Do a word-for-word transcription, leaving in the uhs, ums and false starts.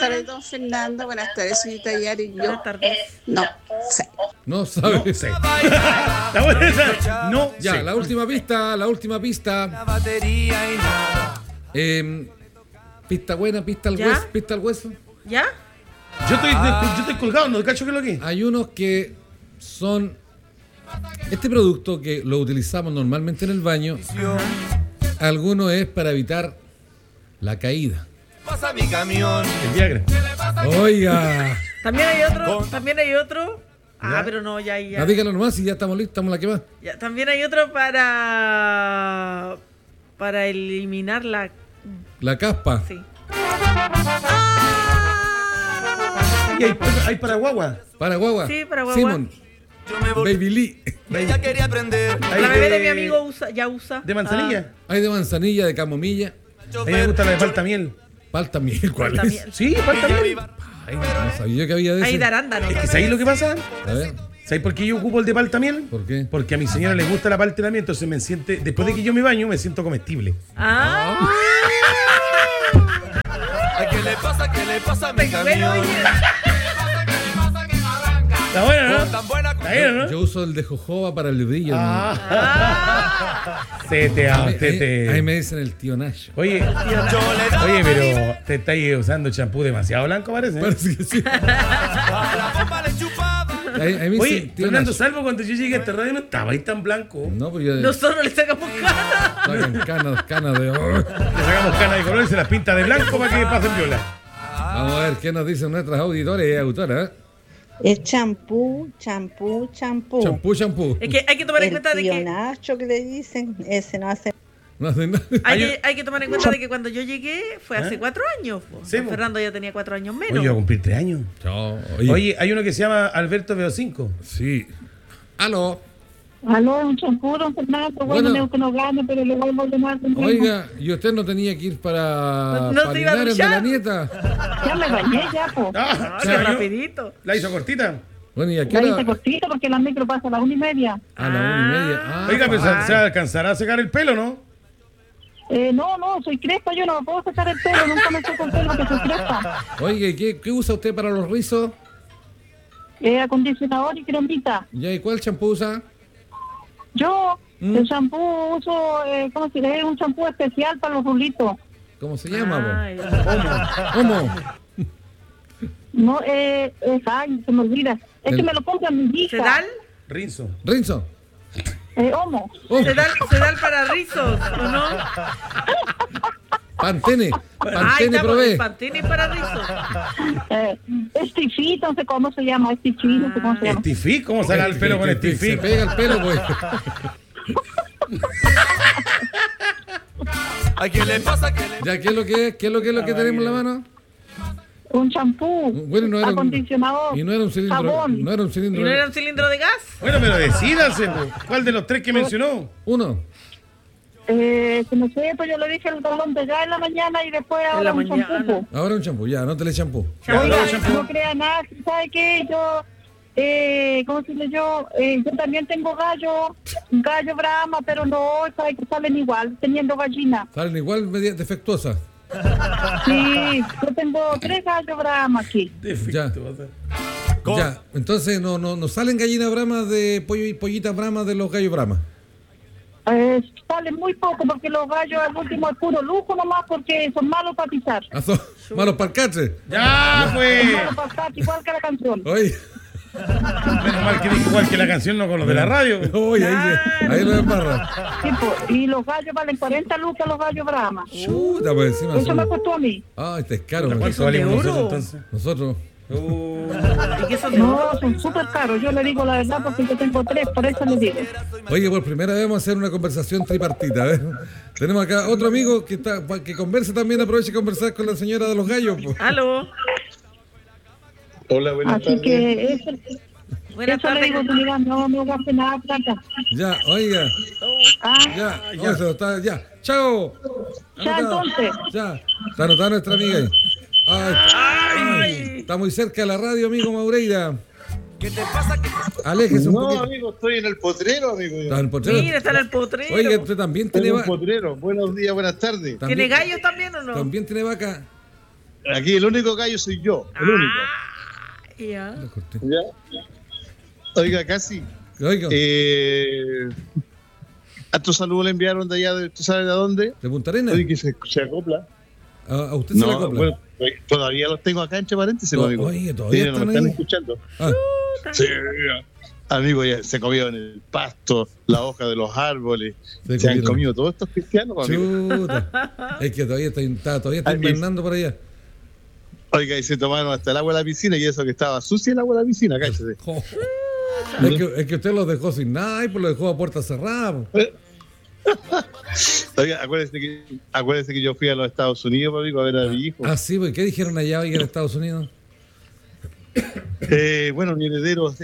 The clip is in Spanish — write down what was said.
tardes, don Fernando. Buenas tardes, señorita Yari. Yo Buenas tardes. no sé. No sabe. No sé. La buena esa. No Ya, sé. la última pista, la última pista. Eh, pista buena, pista al ¿Ya? hueso, pista al hueso. ¿Ya? Yo estoy, yo estoy colgado, no cacho qué es lo que es. Hay unos que son este producto que lo utilizamos normalmente en el baño. Algunos es para evitar la caída. Pasa mi camión. El Viagra. Oiga, También hay otro, también hay otro. Ah, ¿Ya? pero no, ya, ya. no, dígalo nomás y ya estamos listos, estamos la que va. Ya, también hay otro para para eliminar la La caspa. sí. Y hay, hay para guagua. Para guagua. Sí, para guagua. Simon. Yo me volví. Baby Lee. Ella quería aprender. Hay La bebé de mi de- amigo usa, ya usa. De manzanilla. Hay de manzanilla, de camomilla. A mí me gusta la de palta miel. Palta miel, ¿cuál Ah, es? también. Sí, palta miel. Ay, no sabía yo que había de Hay ese. de arándano. Es que ¿sabéis lo que pasa? A ver, ¿Sabéis por qué yo ocupo el de palta miel? ¿por qué? Porque a mi señora le gusta la palta de la miel, entonces me siente, después de que yo me baño, me siento comestible. Ah, ¿A qué le pasa? ¿Qué le pasa a mi pero camión? oye, Está bueno, ¿no? Tan buena Está bien, ¿no? Yo uso el de jojoba para el brillo. Ah. Se te, ¿no? ah, Ahí, te, te- ahí me dicen el tío Nash. Oye, Yo le daba oye, pero te estáis usando champú demasiado blanco, parece. ¿eh? Parece que sí. a la bomba le chupaba. Ahí, ahí me Oye, dicen tío Fernando, Nash. salvo cuando yo llegué a esta radio no estaba ahí tan blanco. No, pues yo nosotros le sacamos cara. sacan canas, canas de. Le sacamos canas de color y se las pinta de blanco para que pasen viola. Vamos a ver qué nos dicen nuestras auditores y autoras. ¿eh? Es champú, champú, champú. Champú, champú. Es que hay que tomar en El cuenta de tío que Nacho que le dicen, ese no hace. No hacen nada. hay, Hay que hay que tomar en cuenta de que cuando yo llegué fue hace ¿Eh? cuatro años. po. Sí, po. Fernando ya tenía cuatro años menos. Oye, yo voy a cumplir tres años. Chao. Oye, Oye, hay uno que se llama Alberto Veo cinco. sí. Aló. Aló, un champú, don Fernando. Bueno, Bueno. no, que no gane, pero le vuelvo a llamar. de nuevo. Oiga, ¿y usted no tenía que ir para, No para se iba a Linares de la duchar. nieta? Ya me bañé, ya, po. Ah, Ah, ¿se qué bañó? rapidito. La hizo cortita. Bueno, ¿y a qué La hora? hice cortito porque la micro pasa a las una y media. A la una y media. Ah, Oiga, pero ah. se, se alcanzará a secar el pelo, ¿no? Eh, no, no, soy crespa, yo no me puedo sacar el pelo, nunca me saco el pelo porque soy crespa. Oiga, ¿y ¿qué, qué usa usted para los rizos? Eh, acondicionador y cremita. ¿Ya y cuál champú usa? Yo, ¿Mm? el champú uso, eh, ¿cómo se dice? Es un champú especial para los rulitos. ¿Cómo se llama? Ay, po? ¿Cómo? No, eh, es, ay, se me olvida. Es El- que me lo compran mi hija. ¿Sedal? Rinzo. Rinzo. Eh, homo. Oh, ¿Sedal, sedal para rizos, ¿o no? Pantene. Ay, Pantene estamos probé. el Pantene para rizos. Eh, estifito, no sé cómo se llama, estifito, no sé cómo se llama. ¿Estifí? ¿Cómo sale el pelo con Que- que estifí? Se pega el pelo, pues. ¿A qué le pasa? ¿Qué le ¿Ya qué es lo que es? ¿Qué es lo que es lo que tenemos en la mano? Un champú, Bueno, no era un, acondicionador, y no era un cilindro. jabón. No era un ¿Y cilindro. no era un cilindro de gas? Bueno, pero decídase, po. ¿Cuál de los tres que mencionó? Uno. Eh, que no sé, pues yo le dije el galón de gas en la mañana y después En ahora la un mañana. champú. Ahora un champú, ya, no te le champú. Oiga, champú. no crea nada, ¿sabe qué? Yo, eh, ¿cómo se dice yo? Eh, yo también tengo gallo, gallo Brahma, pero no, ¿sabe que salen igual, teniendo gallina? Salen igual media defectuosa. Sí, yo tengo tres gallos Brahma aquí. Ya. ¿Cómo? Ya, entonces no, no, no salen gallinas bramas de pollo y pollitas bramas de los gallos bramas. Eh, salen muy poco porque los gallos al último es puro lujo nomás porque son malos para pisar. Ah, son malos parcaches. Ya, pues. Malos para pisar, igual que la canción. Oye, Menos mal que dije igual que la canción, no con los de la radio. oye, ahí, se- ahí lo embarra. Sí, pues, y los gallos valen cuarenta lucas los gallos Brahma. Chuta, pues encima Eso me son- costó a mí. Ah, este es caro. ¿Cuánto pues. son de valimos oro? nosotros entonces? Nosotros. Uh, ¿Y qué son de No, oro? son súper caros. Yo le digo la verdad porque yo tengo tres, por eso le digo. Oye, por primera vez vamos a hacer una conversación tripartita. A ver. Tenemos acá otro amigo que está que conversa también, aproveche de conversar con la señora de los gallos. pues. ¿Aló? Hola, buenas Así tardes. que eso, Buenas eso le tardes. digo, mira, no, no gaste nada plata. Ya, oiga. Ah, Ya, ya. se lo está, ya. Chao. ya Anotado. entonces. Ya. Está anotada nuestra amiga ahí. Ay, ay, está muy cerca de la radio, amigo Maureira. ¿Qué te pasa? ¿Qué Aléjese un No, poquito. amigo, estoy en el potrero, amigo. Está en el potrero. Mira, está en el potrero. Oiga, usted también Estoy tiene en un vaca. potrero. Buenos días, buenas tardes. ¿Tiene gallos también o no? También tiene vaca. aquí el único gallo soy yo, el único. Ya. Lo corté. ¿Ya? Oiga, casi. Oiga, Eh, a tu saludo le enviaron de allá, de, ¿tú sabes de dónde? ¿de Punta Arenas? Oye, que se, se acopla. ¿A, a usted se le acopla? bueno, eh, todavía los tengo acá entre paréntesis, To- amigo. oye, ¿todavía Sí, no están me están ahí? escuchando. Ah, Sí, amigo, ya se comió en el pasto, la hoja de los árboles. Se Se, han comieron. comido todos estos cristianos, amigo. chuta. Es que todavía está, está- todavía está Ah, y- invernando por allá. Oiga, y se tomaron hasta el agua de la piscina y eso que estaba sucia el agua de la piscina, cállate. Jo. Es que, es que usted los dejó sin nada y pues lo dejó a puerta cerrada. po. Oiga, acuérdese que, acuérdese que yo fui a los Estados Unidos, amigo, a ver a mi hijo. Ah, sí, pues ¿qué dijeron allá hoy en Estados Unidos? Eh, bueno, mi heredero